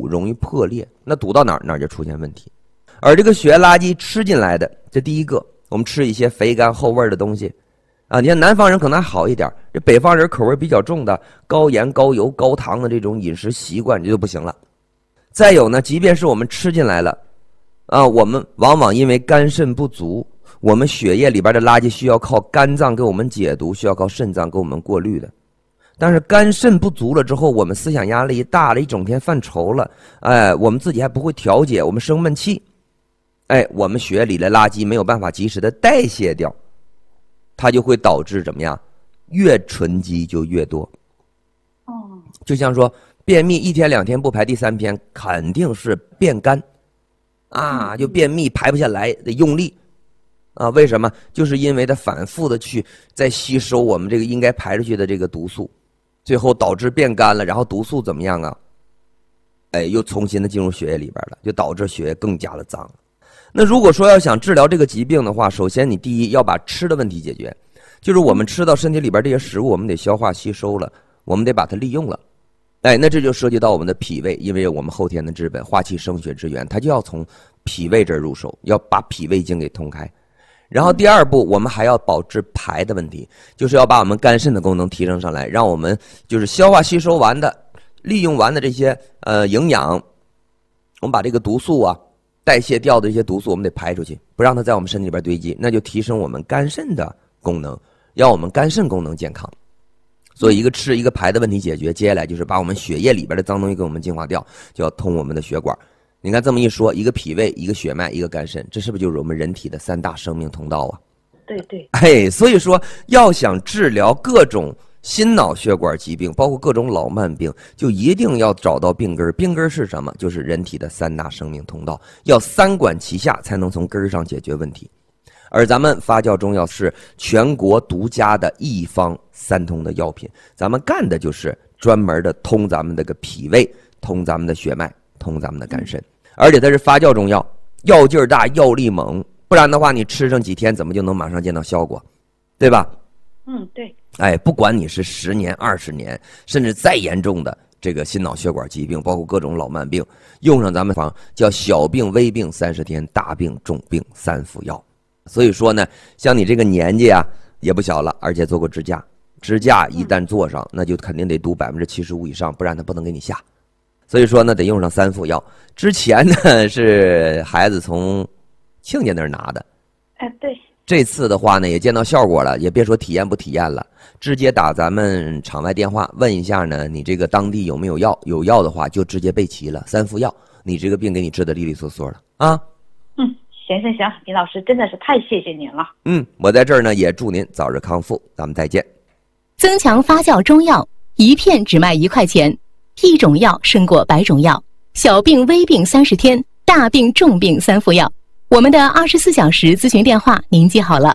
容易破裂，那堵到哪儿就出现问题。而这个血液垃圾吃进来的，这第一个，我们吃一些肥甘厚味的东西啊，你看南方人可能还好一点，这北方人口味比较重的，高盐高油高糖的这种饮食习惯这就不行了。再有呢，即便是我们吃进来了啊，我们往往因为肝肾不足，我们血液里边的垃圾需要靠肝脏给我们解毒，需要靠肾脏给我们过滤的。但是肝肾不足了之后，我们思想压力大了，一整天犯愁了，我们自己还不会调节，我们生闷气，我们血液里的垃圾没有办法及时的代谢掉，它就会导致怎么样？越囤积就越多。就像说便秘1天2天不排，第3天肯定是便干啊，就便秘排不下来，得用力啊。为什么？就是因为它反复的去在吸收我们这个应该排出去的这个毒素，最后导致变干了，然后毒素怎么样啊？又重新的进入血液里边了，就导致血液更加的脏了。那如果说要想治疗这个疾病的话，首先你第一要把吃的问题解决，就是我们吃到身体里边这些食物，我们得消化吸收了，我们得把它利用了。那这就涉及到我们的脾胃，因为我们后天的之本，化气生血之源，它就要从脾胃这儿入手，要把脾胃经给通开。然后第二步，我们还要保治排的问题，就是要把我们肝肾的功能提升上来，让我们就是消化吸收完的、利用完的这些营养，我们把这个毒素啊代谢掉的这些毒素，我们得排出去，不让它在我们身体里边堆积，那就提升我们肝肾的功能，让我们肝肾功能健康。所以一个吃一个排的问题解决，接下来就是把我们血液里边的脏东西给我们净化掉，就要通我们的血管。你看这么一说，一个脾胃，一个血脉，一个肝肾，这是不是就是我们人体的3大生命通道啊？ 对。 所以说要想治疗各种心脑血管疾病，包括各种老慢病，就一定要找到病根。病根是什么？就是人体的3大生命通道，要3管齐下，才能从根上解决问题。而咱们发酵中药是全国独家的一方3通的药品，咱们干的就是专门的通咱们这个脾胃，通咱们的血脉，通咱们的肝肾。而且它是发酵中药，药劲儿大，药力猛，不然的话你吃上几天怎么就能马上见到效果，对吧？ 对。 不管你是10年20年，甚至再严重的这个心脑血管疾病，包括各种老慢病，用上咱们方叫小病微病30天，大病重病3服药。所以说呢，像你这个年纪啊也不小了，而且做过支架，支架一旦做上，那就肯定得读75%以上，不然他不能给你下。所以说呢，得用上3副药。之前呢是孩子从亲家那儿拿的， 对。 这次的话呢也见到效果了，也别说体验不体验了，直接打咱们场外电话问一下呢，你这个当地有没有药？有药的话就直接备齐了3副药，你这个病给你治得利利索索了啊。 行，李老师真的是太谢谢您了。 我在这儿呢也祝您早日康复，咱们再见。 增强发酵中药，一片只卖1块钱，一种药胜过100种药，小病微病30天，大病重病3副药。我们的24小时咨询电话您记好了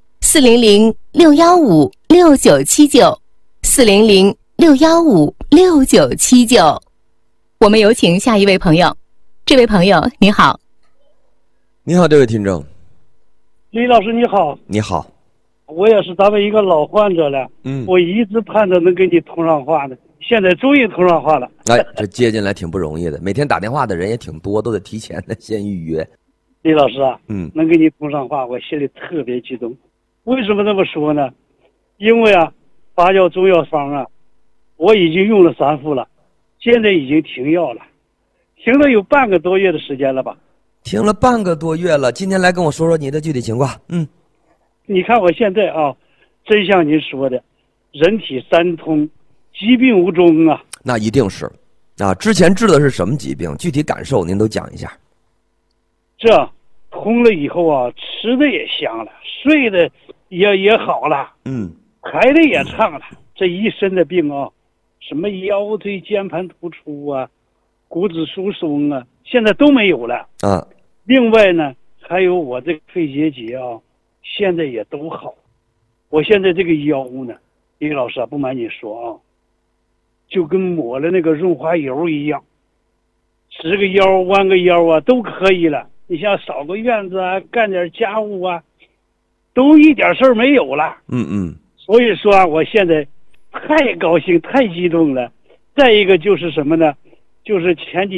，400-615-6979，400-615-6979。我们有请下一位朋友。这位朋友你好。 你好，这位听众。 李老师你好。 你好。 我也是咱们一个老患者了，我一直盼着能跟你通上话的，现在终于通上话了。 这接进来挺不容易的，每天打电话的人也挺多，都得提前的先预约。 李老师啊，能跟你通上话，我心里特别激动。为什么这么说呢？因为啊，发酵中药方啊，我已经用了3副了，现在已经停药了，停了有半个多月的时间了吧。 停了半个多月了，今天来跟我说说你的具体情况。 你看我现在啊，真像您说的，人体3通，疾病无终啊。 那一定是啊，之前治的是什么疾病？具体感受您都讲一下。 这通了以后啊，吃的也香了，睡的也好了，开的也畅了。这一身的病啊，什么腰椎间盘突出啊，骨质疏松啊，现在都没有了啊。 另外呢，还有我这个肺结节啊，现在也都好。我现在这个腰呢，李老师啊，不瞒你说啊，就跟抹了那个润滑油一样，直个腰弯个腰啊都可以了。你像扫个院子啊，干点家务啊，都一点事儿没有了。所以说啊，我现在太高兴太激动了。再一个就是什么呢，就是前几